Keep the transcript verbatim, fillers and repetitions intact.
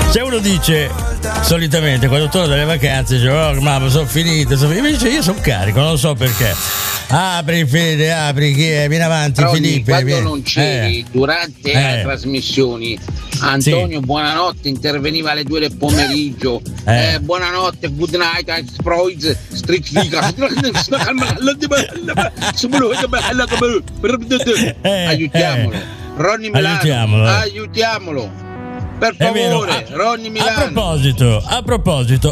Cioè uno dice solitamente quando torna dalle vacanze dice oh mamma sono finito, sono finito. Invece io sono carico, non lo so perché. Apri Fede, apri, chi è? Vieni avanti Ronny, Filippo. quando vieni. non c'eri eh. durante eh. le trasmissioni Antonio sì. buonanotte interveniva alle due del pomeriggio eh. Eh, buonanotte good night Sproiz Street Figa aiutiamolo Ronny Milano aiutiamolo, aiutiamolo per favore Ronny Milano. A proposito a proposito